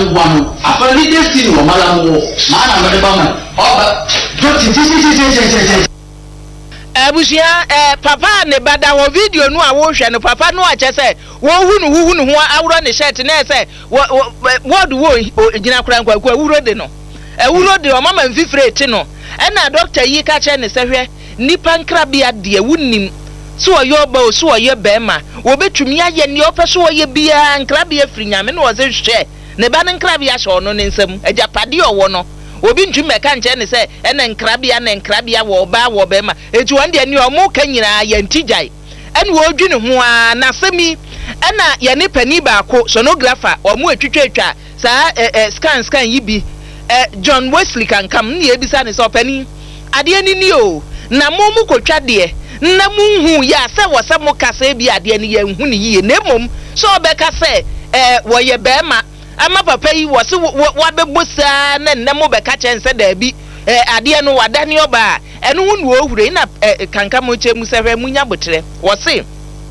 one. After the destiny of Malamu, man, Abusia papa ne bada wo video no a wo hwe no papa no a che se wo hunu ho awro ne shirt na se wo do wo gina kura nkwa awuro de no awuro de o mama mfifre ti no na doctor yi ka che ne se hwe nipa nkrabia de wunim so oyo ba o so oye bema wo betumi aye ne opeso oye bia nkrabia firi nyame no wo se hwe ne ba ne nkrabia hye ono ne nsam ajapade owo no obi ntwume ka nche ne se ene nkrabia wo ba wo be ma etu wan de ni omo ka nyina ya ntijai ene wo dwene ho a na semi ena ya ne pani ba ko sonographer omo etwetwa sa scan yi bi John Wesley kan kam ne ebisa ne so pani ade ni o na mo mu kotwa de na mu hu ya se wo se mo kasa bi ade ni ya hu ni yiye na mom so obeka se wo ye be ma ama papa yi wo se wa bebusa na nnemo be ka chense da bi ade no wada ne oba eno hu no ohure na kanka mo chemu se hwe munya botre wo se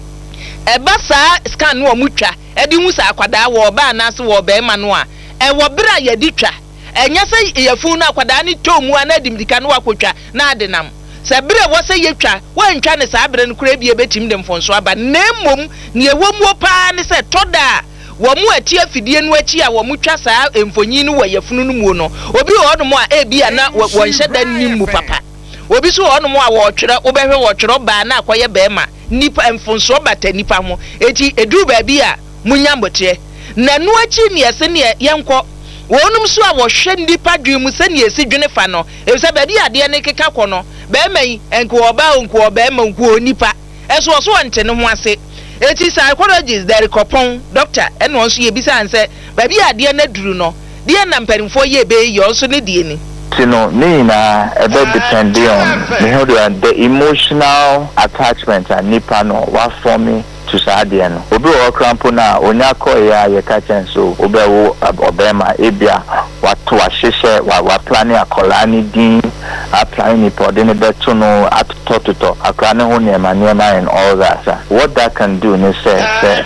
eba sa scan no omutwa edi hu sa akwada wo ba na se wo be ma no a wo bra ya ditwa enya se yefun na akwada ni tomu ana dimdika no akotwa na adenam se bra wo se yetwa wantwa ne sa bra no kura bi ebetim de mfonso aba nemmom ne ewom pa ne se toda wo mu ati afidie no achi a wo mu twa saa emfonyin no wayefunu no mu no obi wo no mu a ebia na wo nhye da nimmu papa obi so wo no mu a wo twere obehwe wo twere ba na akoye be ma nipa emfonso bata nipa ho eti edu ba bi a munyambote na no achi ne ese ne yenko wonum so a wo hwe nipa dwemu se ne esi dwene fa no ebisa ba di ade ne keka kɔ no be mai enko oba onko oba ma nko nipa eso so nte ne ho ase eti psychologist there kopon doctor eno onso ye bisa anse ba bi ade na duru no de na mperimfo ye be ye onso ne die ni no na ebe depend on the emotional attachment and nipa no wa forming to sadie no obi o krampo na onya ko ya ye ka chen so obewo obema ebia watu ahihye wa plan akola ni din a plan ni pod ni beto no atototo akra ne ho ne manema and all that what that can do ni say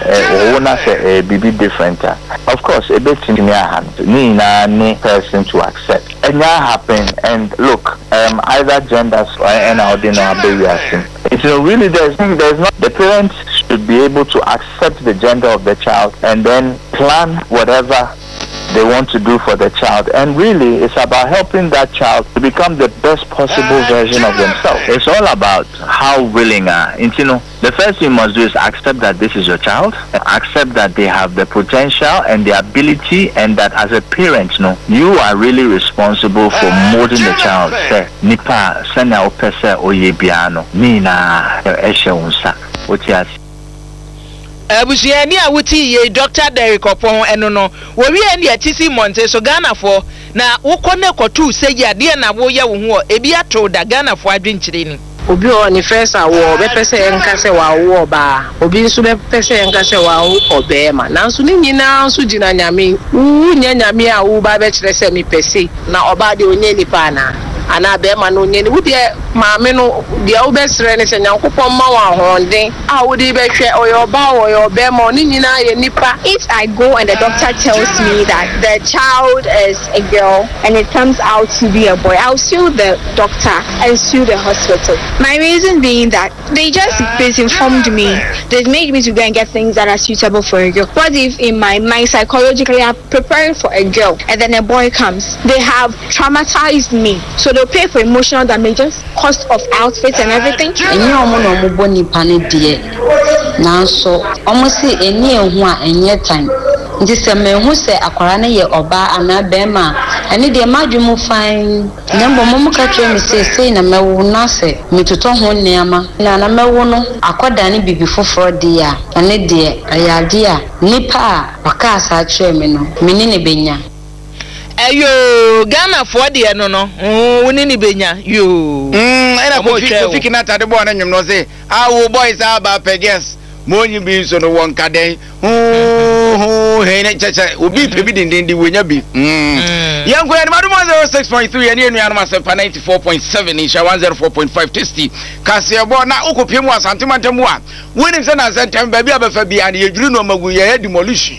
wona say bibi different of course a bit in your hand ni na ni person to accept and that happen and look either genders or any ordinary baby it's really there's not the parents should be able to accept the gender of the child and then plan whatever they want to do for the child, and really it's about helping that child to become the best possible version of themselves. It's all about how willing the first thing you must do is accept that this is your child, accept that they have the potential and the ability, and that as a parent you are really responsible for molding the child. Nipa sena opese oyebiano nina eshe unsa otias abusiani awuti ye Dr. Derek Opon eno no wo wi eni atisi monte so Ghana for na wokone kotu seji ade na wo ye wo ho ebi ato da Ghana for adwenkyire ni obi o ni first awo be pese enka se wa wo ba obi nso be pese enka se wa obe ma nanso ni nyina nso gina nyame wu nyame a wo ba be kire se mi pese na oba de onye ni pa na ana be ma no nyeni wudi maame no dia wo be sere ne se nyankopon ma wa honde a wudi be hwe oyo be ma ni nyina ye nipa. If I go and the doctor tells me that the child is a girl and it turns out to be a boy, I'll sue the doctor and sue the hospital. My reason being that they just misinformed me. They made me to go and get things that are suitable for a girl. What if in my mind psychologically I'm preparing for a girl and then a boy comes? They have traumatized me. So they'll pay for emotional damages, cost of outfits and everything. Almost any one and yet time. This a man who say Aquarana ye oba and a bema, and the imaginable fine number Momuka say na me will not say me to ton hon neama, Nana Mewono, Aquadani be before 4 dear, and a dear, a dear, Nipa, Wakasa Tremino, Minini Benya. Ayo Ghana for the no winini benya you and I'm thinking at the born and you know say our boys are about pegas money beans on the one cadet hey will be forbidden in the winner be young grandmother 6.3 and you know myself 94.7 in 104.5 tasty Cassia born now Okopima Santimantamua winning and baby and you know Maguya demolition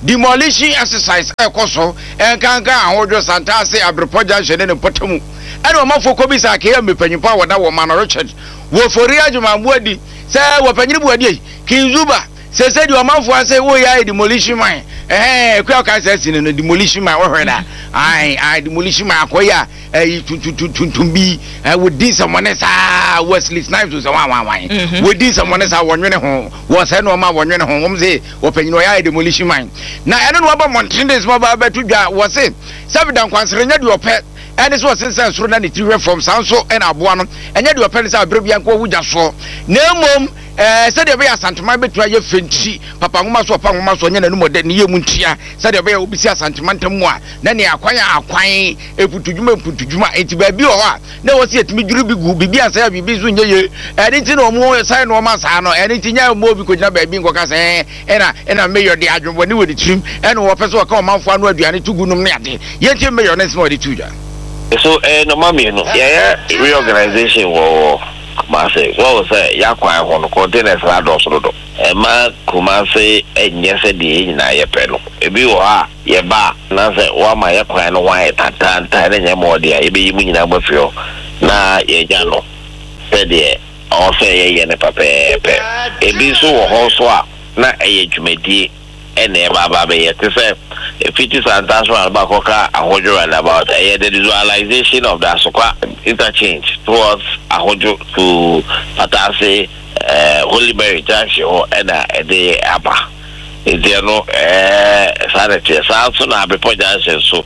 demolition exercise ekoso enkanka ahojo santase abrepoja hwene ne potamu ene omafoko bi sa ke mepanyimpa woda wo man Richard wo fori adwuma buadi se wo panyiri buadi Kinzuba se di omafo ase wo ya demolition man kwa ka se sine no demolition man wo hweda ai demolition man akoya tuntumbi we did someone sa Wesley Snipes so wan we did someone sa wonwene ho wo se no ma wonwene ho wom se wo panyino ya demolition man na ene no ba mountains ma ba betudwa wo se sabidan kwansere nya de opet ene so sense soro na ne tiwe from sanso en aboa no enya de opet sa abrebia nko wugya so na emom se de be asantuma betua ye fenti papa ngoma so nya nanu mode ne ye muntia se de be obisi asantuma ntamu a na ne akwan eputudwuma enti ba bi ho a na wo se etimi dwuru bi gu bibi ansa ya bibi so nya ye ene ti no mo sai no ma sa no ene ti nya mo bi ko gina ba bi nko ka se ena mayor de adwon woni wo de trim ene wo pese wo ka o manfo anu aduane tugunum ne ade ye ti mayor ne se wo de tuja so no mami no yeah reorganization wo Kumase, what was a yakwa on containers rados rodo. Ma Kumase enye se di na ye pelo. Ebi wa ye ba na se wa ma yakwa no wa tata ne nyamo dia ebi yimu nyina bofio na ye jano. Se de o se ye ne papepe. Ebi so wo ho so a na eye dwumedi ene baba be ye te se fiti santaswa ba koka ahojo and about the visualization of the Asokwa interchange towards ahojo to Patase Holy Mary Junction and the Abba. There no sanity so na be junction so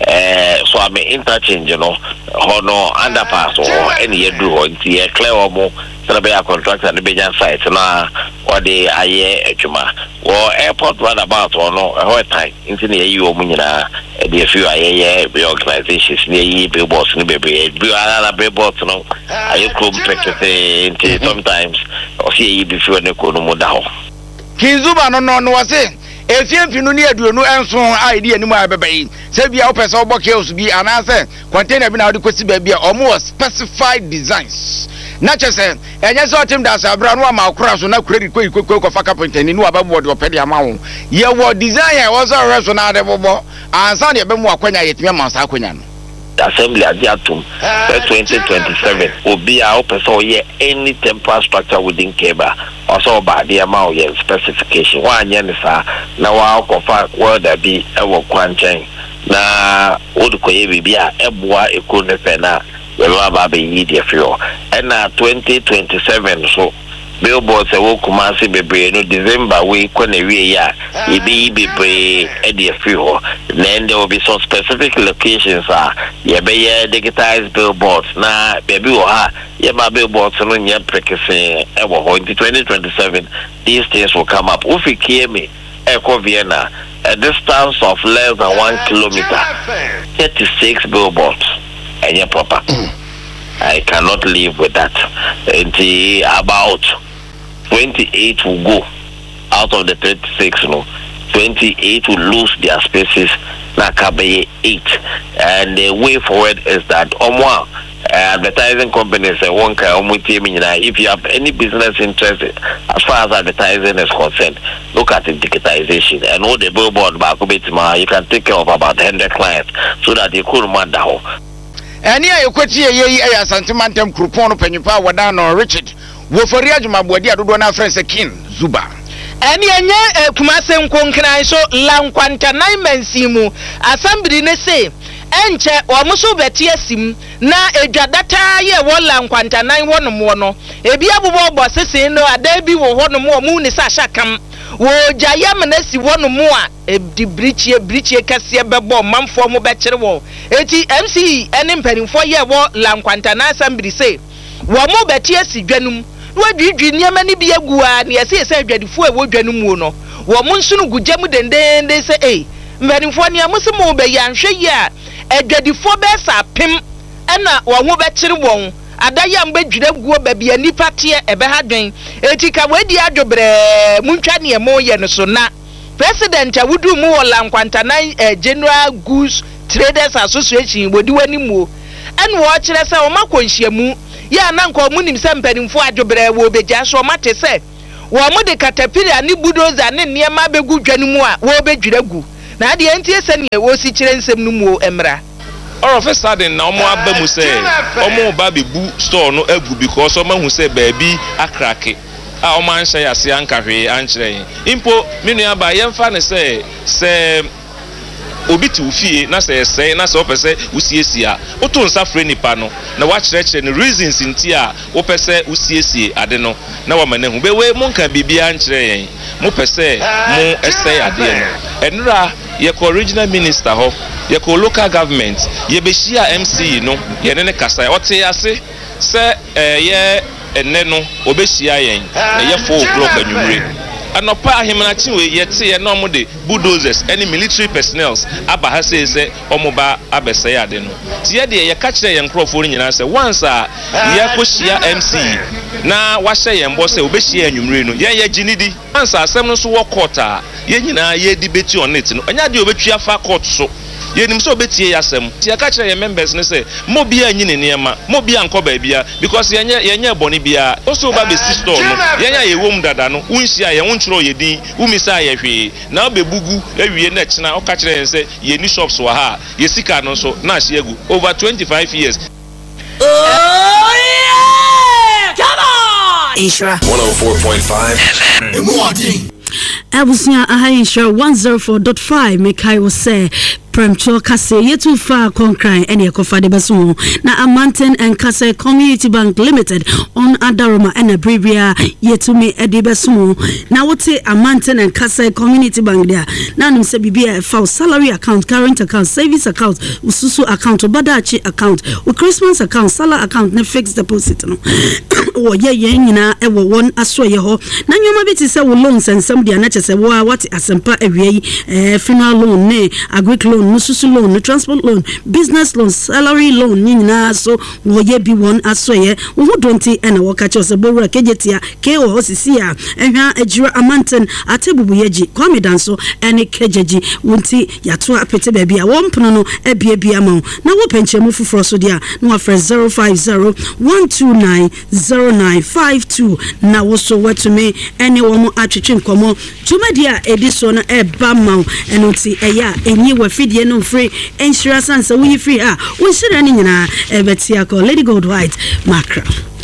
I mean interchange no underpass or any do nti clear omo so be a contractor the Bejan site na or the aye ejuma or airport roundabout or no a time into the you nyina the few aye organizations near billboards ni be billboards no aye club practice sometimes or see before ne ko no mo da ho Kinzuba no wase efiefi no ne aduonu enso idea ni mu abebai se bia opese obokeos bi anase container bi na odi kosi ba bia omo specified designs na chese enye so tim da sabra no ma akura so na credit ko fa carpenter ni no ababo de opede amawo ye wo design e wo so reso na de bobo ansa ne be mu akwanya yetime mansa akwanya no assembly adiatum 2027 obi a opese ye any temporary structure within Keba also ba the amount ye specification wa anya ne sa na wa kofa world abi e wo kwanchen na odukoye bibia eboa ekro ne fe na we ba be yi de fio and na 2027 so billboards e wo Kumasi bebre no December we ko na wie ya e be bebre e de fio then there will be some specific locations ye be digitized billboards na baby wo ha ye ma billboards no nya prekese e wo ho in 2027 these things will come up if you hear me Eko Vienna a distance of less than 1 kilometer 36 billboards and you're proper. I cannot live with that. Until about 28 will go out of the 36, 28 will lose their spaces. Nakabe 8, and the way forward is that advertising companies if you have any business interest as far as advertising is concerned, look at the digitization and all the billboard you can take care of about 100 clients so that you could man down. And here you could see a sentimental coupon pennypa wadano Richard Woforia Jumabwadia do na friends a kin Zuba. And yenye Kumase nkonkran so lankwanta nine mensimu assembly ne say enche omuso betie sim na edwadata ye wo lankwanta nine wono no ebi abubo bo sese no ada bi wo hono mo mu ni sa shakam wo jayam na si wono mo a di brichie kase bebo manfo mo be kire wo eti MC ene mpanimfo ye wo lankwanta na assembly say wo mo betie si dwanum wadwidwi niam ni bi agua na yesi ese adwadifo e wo dwanum wo no wo mo nsunu gugyamu dendende se mpanimfo niam se mo be yanhwe ye a adwadifo be sa pem ena wo ho be kire won adayam be dwira guo ba bia nipa te ebe ha dwen etika wadi adwobre muntwa ne mo ye no so na president awudu mu wo lankwanta nan General Goods Traders Association wodi wani mu en wo kire se wo makonhyiamu ya na nko munim se mpanimfo adwobre wo begya so mate se wo mo de caterpillar ni bulldozer ne niema begu dwa no mu a wo bedwira gu na de entie se ne wo si kire nsem no mu emra all of a sudden na omo aba mu say omo ba bebu store no agu because omo hu say baabi akrake a omo anhye yase ankahwe ankyerɛ impo menu aba yemfa ne say obi ti ufie na say na say opese usiesie a oto nsa frɛ nipa no na wa kyerɛkyerɛ ne reasons nti a opese usiesie ade no na wa mane hu bewe mo nka bibia ankyerɛ yɛn mo pese mo ɛsɛ ade no enra ye ko regional minister ho ye ko local government ye be shia MC no ye ne kasa ote ase se ye enne no obehia yɛn na ye 4 o'clock anwumre anopa ahimanachi we yete ye no mo de bulldozers any military personnel aba ha say omoba abesɛ ade no ti ye de ye ka kyerɛ ye nkrofo nyina sɛ once a ye kohyia MC na wahye ye mbo sɛ obehia anwumre no ye ginidi once asɛm no so wɔ court a ye nyina ye debate on it no anya de obetwa fa court so ye nim so betie yasɛm ti aka kyerɛ ye members ne sɛ mo bia nyine niema mo bia nkɔ ba bia because yenye bɔne bia also ba be store no yenya ye wom dada no unhia ye wonkyerɛ ye din umisa ye hwe na obebugu awie na kyena ɔka kyerɛ ye sɛ ye ni shops wa ha ye sika no so na ahye egu over 25 years. Oh yeah! Come on! Ishra 104.5 FM. Abusia Ahayisha 104.5 Mekai was say Premcho Kase yetu fa konkran ene kofa de beso na Amanten and Kase Community Bank Limited on Adaroma and Abribia yetu me edi beso na wote Amanten and Kase Community Bank there na num se bibia fa salary account, current account, savings account, ususu account, badachi account, o Christmas account, salary account, ne fixed deposit no wo ye nyina e wo won aso ye ho na nyoma bi ti se wo loans and somebody na chese wo what asempa awie funeral loan ne agric loan nususu loan no transport loan business loan salary loan nyina so wo ye bi won aso ye wo donti na wo ka che se bo wura kejetia ke wo osisi a ehwa agira Amanten atebubu yeji kwame danso ene kejeji wonti yato apete ba bia wo mpono no ebia ma na wo penchemu fufuro so dia na wa fresh 050-129-0952 na wo so wetumi ene wo mo atwetwe nkomo Jumadia ediso na eba ma enoti eya enyi wa fidie no free insurance and so we free we share ni nyina ebetia ko Lady Gold White Macra.